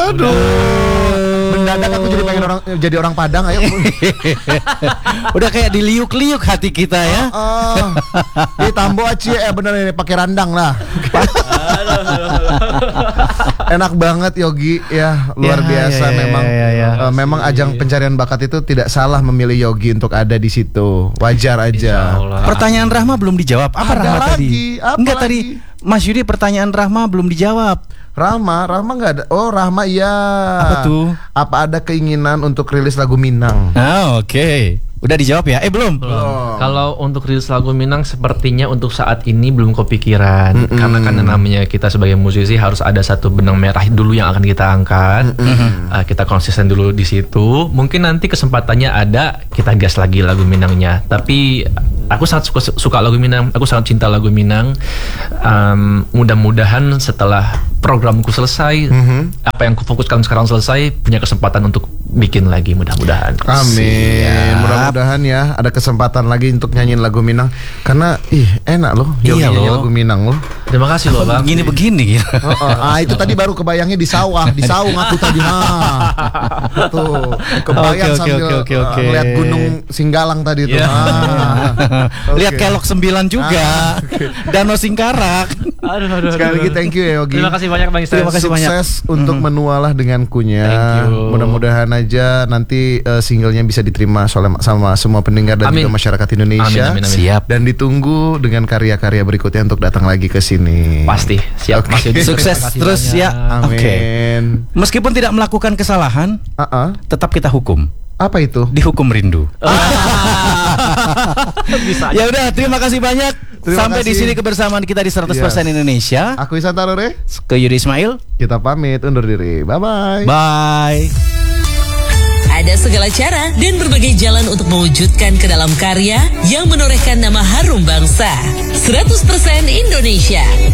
Aduh. Mendadak aku jadi orang Padang, ayo. Udah kayak diliuk-liuk hati kita ya. Di Tambo aci bener ini pakai randang lah. Enak banget Yogi ya, luar biasa memang. Memang ajang pencarian bakat itu tidak salah memilih Yogi untuk ada di situ. Wajar aja. Pertanyaan Rahma belum dijawab. Apa Ada Rahma lagi? tadi? Apa Enggak lagi? tadi Mas Yudi pertanyaan Rahma belum dijawab. Rahma nggak ada. Oh Rahma iya. Apa tuh? Apa ada keinginan untuk rilis lagu Minang? Oke. Udah dijawab ya? Belum. Kalau untuk rilis lagu Minang sepertinya untuk saat ini belum kepikiran. Karena kan namanya kita sebagai musisi harus ada satu benang merah dulu yang akan kita angkat. Kita konsisten dulu di situ. Mungkin nanti kesempatannya ada, kita gas lagi lagu Minangnya. Tapi aku sangat suka lagu Minang. Aku sangat cinta lagu Minang. Mudah-mudahan setelah programku selesai, apa yang kufokuskan sekarang selesai, punya kesempatan untuk bikin lagi, mudah-mudahan. Amin. Mudah-mudahan ya ada kesempatan lagi untuk nyanyiin lagu Minang. Karena enak loh Yogi nyanyi lagu Minang loh. Terima kasih loh Bang. Begini gitu. Itu tadi baru kebayangnya di sawah, di saung aku tadi. Tuh, kebayang sambil ngeliat Gunung Singgalang tadi tuh. Lihat Kelok 9 juga. Danau Singkarak. Aduh. Sekali lagi thank you ya Yogi. Terima kasih banyak Bang Istan. Terima kasih banyak. Sukses untuk menualah dengankunya. Thank you. Mudah-mudahan aja nanti singlenya bisa diterima sama semua pendengar dan juga masyarakat Indonesia. Amin. Siap. Dan ditunggu dengan karya-karya berikutnya untuk datang lagi ke sini. Pasti. Siap. Mas Yudi. Sukses terus ya. Amin. Meskipun tidak melakukan kesalahan, tetap kita hukum. Apa itu? Dihukum rindu. Bisa. Ya udah, terima kasih banyak. Sampai di sini kebersamaan kita di 100% Indonesia. Aku Ihsan Tarore. Ke Yudi Ismail. Kita pamit undur diri. Bye-bye. Bye. Ada segala cara dan berbagai jalan untuk mewujudkan ke dalam karya yang menorehkan nama harum bangsa. 100% Indonesia.